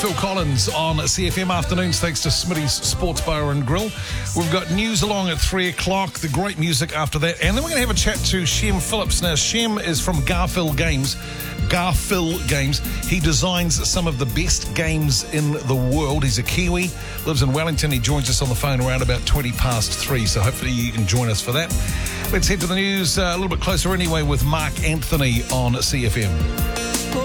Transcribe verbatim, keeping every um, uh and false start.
Phil Collins on C F M Afternoons, thanks to Smitty's Sports Bar and Grill. We've got news along at three o'clock, the great music after that, and then we're going to have a chat to Shem Phillips. Now, Shem is from Garphil Games. Garphil Games. He designs some of the best games in the world. He's a Kiwi, lives in Wellington. He joins us on the phone around about twenty past three, so hopefully you can join us for that. Let's head to the news uh, a little bit closer anyway with Mark Anthony on C F M.